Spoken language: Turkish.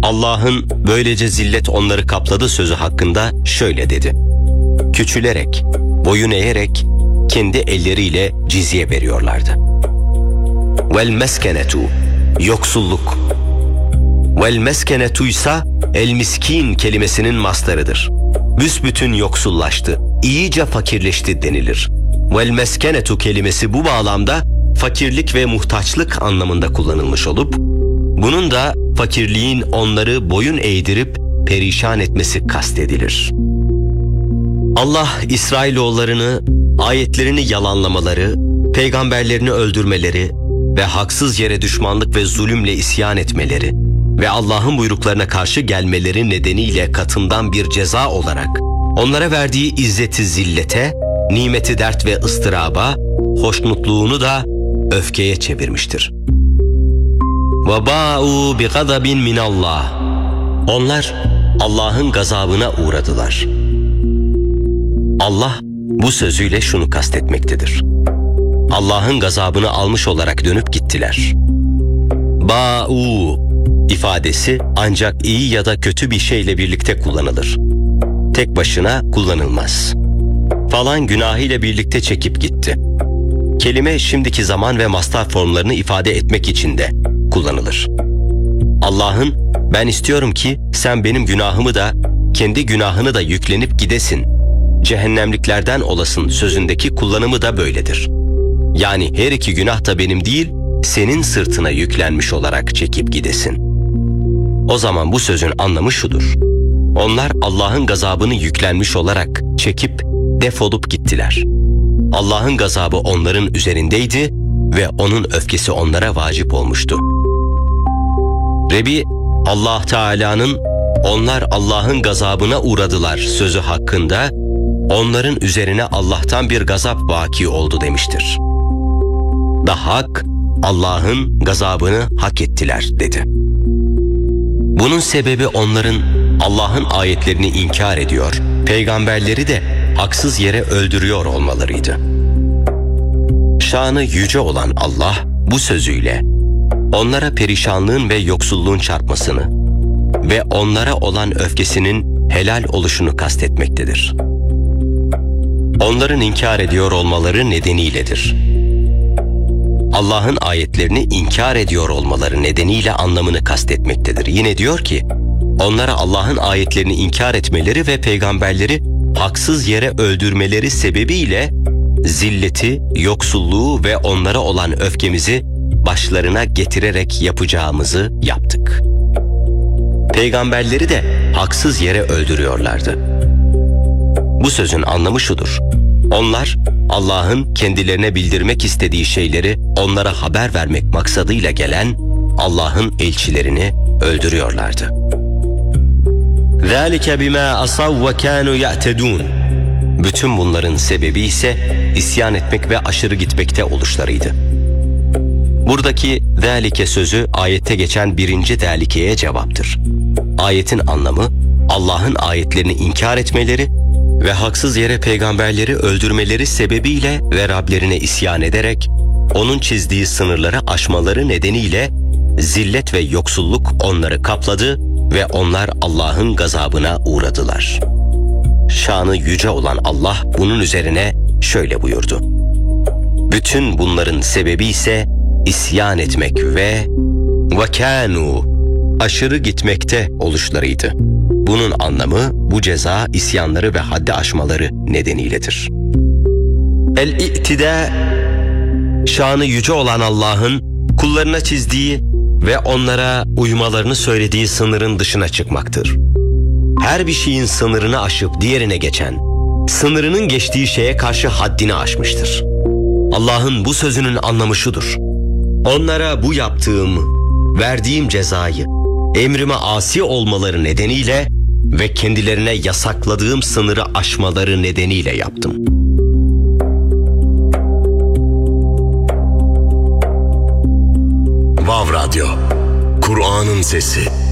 Allah'ın böylece zillet onları kapladı sözü hakkında şöyle dedi: küçülerek, boyun eğerek kendi elleriyle cizye veriyorlardı. Vel meskenetu, yoksulluk. Vel meskenetuysa el miskin kelimesinin mastarıdır. Büsbütün yoksullaştı, iyice fakirleşti denilir. Vel meskenetu kelimesi bu bağlamda fakirlik ve muhtaçlık anlamında kullanılmış olup, bunun da fakirliğin onları boyun eğdirip perişan etmesi kastedilir. Allah İsrailoğullarını ayetlerini yalanlamaları, peygamberlerini öldürmeleri ve haksız yere düşmanlık ve zulümle isyan etmeleri ve Allah'ın buyruklarına karşı gelmeleri nedeniyle katından bir ceza olarak onlara verdiği izzeti zillete, nimeti dert ve ıstıraba, hoşnutluğunu da öfkeye çevirmiştir. وَبَاءُوا بِغَضَبٍ مِنَ اللّٰهِ. Onlar Allah'ın gazabına uğradılar. Allah bu sözüyle şunu kastetmektedir: Allah'ın gazabını almış olarak dönüp gittiler. Ba'u ifadesi ancak iyi ya da kötü bir şeyle birlikte kullanılır. Tek başına kullanılmaz. Falan günahıyla birlikte çekip gitti. Kelime şimdiki zaman ve mastar formlarını ifade etmek için de kullanılır. Allah'ın ben istiyorum ki sen benim günahımı da kendi günahını da yüklenip gidesin, cehennemliklerden olasın sözündeki kullanımı da böyledir. Yani her iki günah da benim değil, senin sırtına yüklenmiş olarak çekip gidesin. O zaman bu sözün anlamı şudur: onlar Allah'ın gazabını yüklenmiş olarak çekip defolup gittiler. Allah'ın gazabı onların üzerindeydi ve onun öfkesi onlara vacip olmuştu. Rebi Allah Teala'nın onlar Allah'ın gazabına uğradılar sözü hakkında onların üzerine Allah'tan bir gazap vaki oldu demiştir. Hak Allah'ın gazabını hak ettiler dedi. Bunun sebebi onların Allah'ın ayetlerini inkar ediyor, peygamberleri de haksız yere öldürüyor olmalarıydı. Şanı yüce olan Allah bu sözüyle onlara perişanlığın ve yoksulluğun çarpmasını ve onlara olan öfkesinin helal oluşunu kastetmektedir. Onların inkar ediyor olmaları nedeniyledir. Allah'ın ayetlerini inkar ediyor olmaları nedeniyle anlamını kastetmektedir. Yine diyor ki, onlara Allah'ın ayetlerini inkar etmeleri ve peygamberleri haksız yere öldürmeleri sebebiyle zilleti, yoksulluğu ve onlara olan öfkemizi başlarına getirerek yapacağımızı yaptık. Peygamberleri de haksız yere öldürüyorlardı. Bu sözün anlamı şudur: onlar Allah'ın kendilerine bildirmek istediği şeyleri onlara haber vermek maksadıyla gelen Allah'ın elçilerini öldürüyorlardı. ذَٰلِكَ بِمَا أَصَوْا وَكَانُوا يَعْتَدُونَ. Bütün bunların sebebi ise isyan etmek ve aşırı gitmekte oluşlarıydı. Buradaki ذَٰلِكَ sözü ayette geçen birinci ذَٰلِكَ'ye cevaptır. Ayetin anlamı Allah'ın ayetlerini inkar etmeleri ve haksız yere peygamberleri öldürmeleri sebebiyle ve Rablerine isyan ederek onun çizdiği sınırları aşmaları nedeniyle zillet ve yoksulluk onları kapladı ve onlar Allah'ın gazabına uğradılar. Şanı yüce olan Allah bunun üzerine şöyle buyurdu: bütün bunların sebebi ise isyan etmek ve وَكَانُوا aşırı gitmekte oluşlarıydı. Bunun anlamı bu ceza isyanları ve haddi aşmaları nedeniyledir. El-İ'tida, şanı yüce olan Allah'ın kullarına çizdiği ve onlara uymalarını söylediği sınırın dışına çıkmaktır. Her bir şeyin sınırını aşıp diğerine geçen, sınırının geçtiği şeye karşı haddini aşmıştır. Allah'ın bu sözünün anlamı şudur: onlara bu yaptığım, verdiğim cezayı, emrime asi olmaları nedeniyle ve kendilerine yasakladığım sınırı aşmaları nedeniyle yaptım. Vav Radyo, Kur'an'ın sesi.